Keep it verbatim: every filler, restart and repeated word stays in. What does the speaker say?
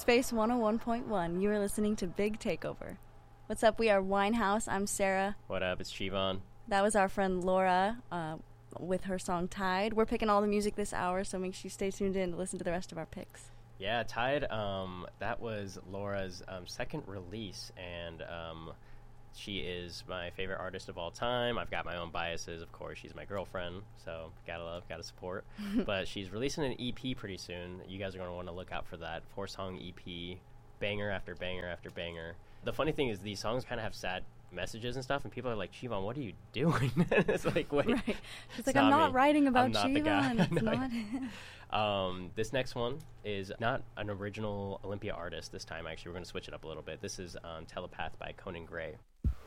Space one oh one point one. You are listening to Big Takeover. What's up? We are Winehouse. I'm Sarah. What up? It's Chivon. That was our friend Laura uh, with her song Tide. We're picking all the music this hour, so make sure you stay tuned in to listen to the rest of our picks. Yeah, Tide, um, that was Laura's um, second release, and um, she is my favorite artist of all time. I've got my own biases, of course. She's my girlfriend, so gotta love, gotta support. But she's releasing an E P pretty soon. You guys are going to want to look out for that. Four-song E P, banger after banger after banger. The funny thing is these songs kind of have sad messages and stuff, and people are like, Chivon, what are you doing? It's like, wait. Right. She's like, I'm not me. writing about I'm not Chivon. the guy. It's No. not Um, this next one is not an original Olympia artist this time, actually. We're going to switch it up a little bit. This is um, Telepath by Conan Gray.